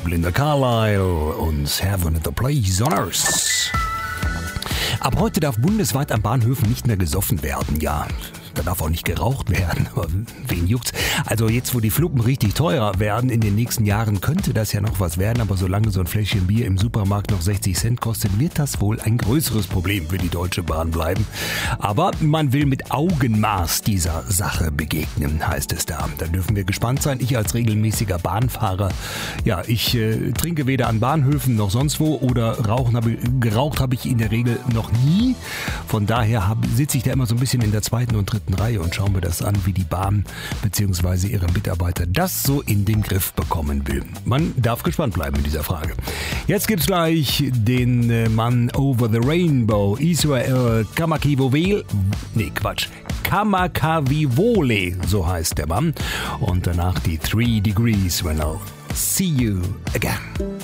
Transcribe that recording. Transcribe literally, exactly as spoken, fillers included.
Belinda Carlisle und Heaven at the Place on Earth. Ab heute darf bundesweit an Bahnhöfen nicht mehr gesoffen werden, ja. Da darf auch nicht geraucht werden, aber wen juckt's? Also jetzt, wo die Fluppen richtig teurer werden, in den nächsten Jahren könnte das ja noch was werden, aber solange so ein Fläschchen Bier im Supermarkt noch sechzig Cent kostet, wird das wohl ein größeres Problem für die Deutsche Bahn bleiben. Aber man will mit Augenmaß dieser Sache begegnen, heißt es da. Da dürfen wir gespannt sein. Ich als regelmäßiger Bahnfahrer, ja, ich äh, trinke weder an Bahnhöfen noch sonst wo oder rauchen habe, geraucht habe ich in der Regel noch nie. Von daher hab, sitze ich da immer so ein bisschen in der zweiten und dritten Reihe und schauen wir das an, wie die Bahn bzw. ihre Mitarbeiter das so in den Griff bekommen will. Man darf gespannt bleiben in dieser Frage. Jetzt gibt's gleich den äh, Mann Over the Rainbow, Israel Kamakawiwo'ole, nee Quatsch, Kamakawiwo'ole, so heißt der Mann. Und danach die Three Degrees When I'll See You Again.